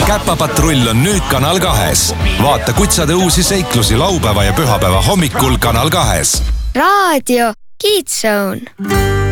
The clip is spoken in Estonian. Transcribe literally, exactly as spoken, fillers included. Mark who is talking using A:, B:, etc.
A: Käpapatrull on nüüd Kanal kahes. Vaata kutsade uusi seiklusi laupäeva ja pühapäeva hommikul Kanal kahes.
B: Raadio Kids Zone.